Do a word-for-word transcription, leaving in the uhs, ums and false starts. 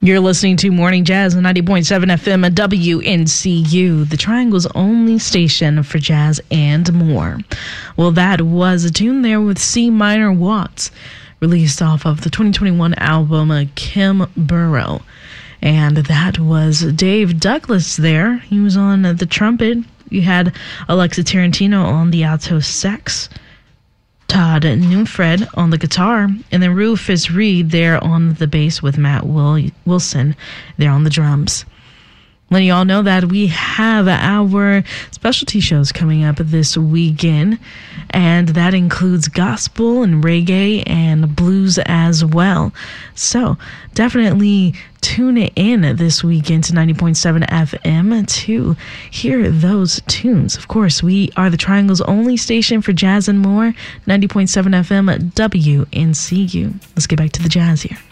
You're listening to Morning Jazz on ninety point seven F M at W N C U, the Triangle's only station for jazz and more. Well, that was a tune there with C Minor Watts, released off of the twenty twenty-one album uh, Kim Burrow. And that was Dave Douglas there. He was on uh, the trumpet. You had Alexa Tarantino on the alto sax, Todd Newfred on the guitar, and then Rufus Reed there on the bass with Matt Will- Wilson there on the drums. Letting you all know that we have our specialty shows coming up this weekend, and that includes gospel and reggae and blues as well. So definitely tune in this weekend to ninety point seven F M to hear those tunes. Of course, we are the Triangle's only station for jazz and more, ninety point seven F M W N C U. Let's get back to the jazz here.